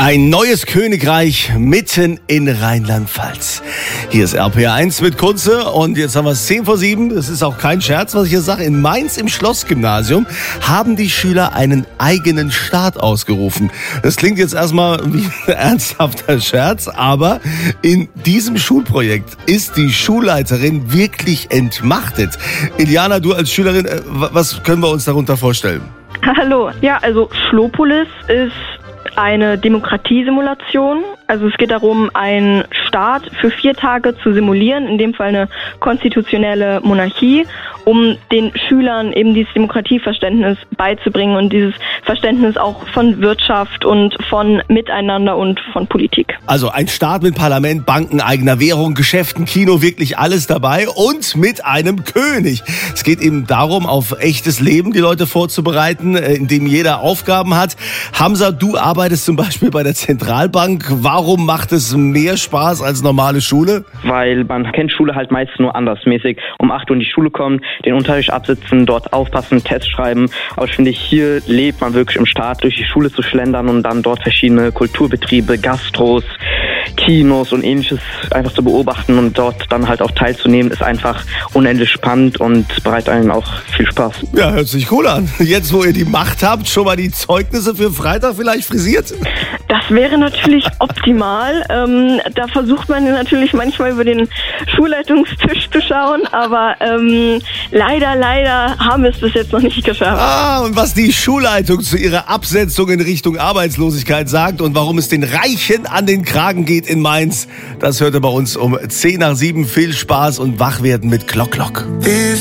Ein neues Königreich mitten in Rheinland-Pfalz. Hier ist RPR1 mit Kunze und jetzt haben wir es 6:50. Das ist auch kein Scherz, was ich hier sage. In Mainz im Schlossgymnasium haben die Schüler einen eigenen Staat ausgerufen. Das klingt jetzt erstmal wie ein ernsthafter Scherz, aber in diesem Schulprojekt ist die Schulleiterin wirklich entmachtet. Iliana, du als Schülerin, was können wir uns darunter vorstellen? Hallo. Ja, also Schlopolis ist eine Demokratiesimulation. Also es geht darum, einen Staat für 4 Tage zu simulieren, in dem Fall eine konstitutionelle Monarchie, um den Schülern eben dieses Demokratieverständnis beizubringen und dieses Verständnis auch von Wirtschaft und von Miteinander und von Politik. Also ein Staat mit Parlament, Banken, eigener Währung, Geschäften, Kino, wirklich alles dabei und mit einem König. Es geht eben darum, auf echtes Leben die Leute vorzubereiten, in dem jeder Aufgaben hat. Hamza, du arbeitest zum Beispiel bei der Zentralbank. Warum macht es mehr Spaß als normale Schule? Weil man kennt Schule halt meist nur andersmäßig. Um 8 Uhr in die Schule kommen, den Unterricht absitzen, dort aufpassen, Tests schreiben. Aber ich finde, hier lebt man wirklich im Staat, durch die Schule zu schlendern und dann dort verschiedene Kulturbetriebe, Gastros, Kinos und ähnliches einfach zu beobachten und dort dann halt auch teilzunehmen, ist einfach unendlich spannend und bereitet einem auch viel Spaß. Ja, hört sich cool an. Jetzt, wo ihr die Macht habt, schon mal die Zeugnisse für Freitag vielleicht frisiert? Das wäre natürlich optimal. Da versucht man natürlich manchmal über den Schulleitungstisch zu schauen, aber leider haben wir es bis jetzt noch nicht geschafft. Und was die Schulleitung zu ihrer Absetzung in Richtung Arbeitslosigkeit sagt und warum es den Reichen an den Kragen geht in Mainz, das hört ihr bei uns um 6:10. Viel Spaß und wach werden mit Klock.